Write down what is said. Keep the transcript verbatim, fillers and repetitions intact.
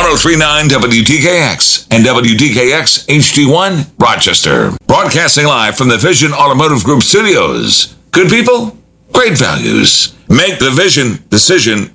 oh three point nine W D K X and W D K X H D one, Rochester. Broadcasting live from the Vision Automotive Group studios. Good people, great values. Make the Vision decision